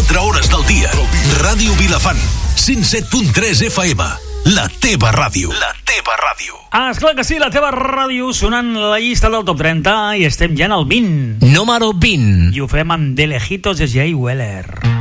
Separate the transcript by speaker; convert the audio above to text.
Speaker 1: 24 hores del dia. Ràdio Vilafant, 107.3 FM. La teva ràdio. La teva ràdio.
Speaker 2: Esclar que sí, la teva ràdio, sonant la llista del top 30 i estem ja en el 20.
Speaker 3: Número 20.
Speaker 2: I ho fem amb De Lejitos de Jay Weller.